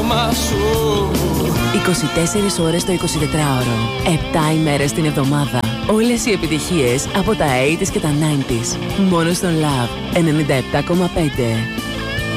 όνομα σου. 24 ώρες το 24ωρο, 7 ημέρες την εβδομάδα. Όλες οι επιτυχίες από τα 80s και τα 90s. Μόνο στον Love 97,5.